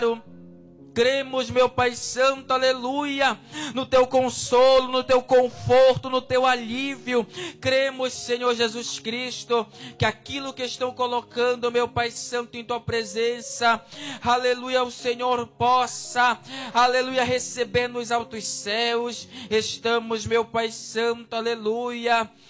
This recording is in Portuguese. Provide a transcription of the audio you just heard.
Cremos, meu Pai Santo, aleluia, no Teu consolo, no Teu conforto, no Teu alívio. Cremos, Senhor Jesus Cristo, que aquilo que estão colocando, meu Pai Santo, em Tua presença, aleluia, o Senhor possa, aleluia, receber nos altos céus. Estamos, meu Pai Santo, aleluia,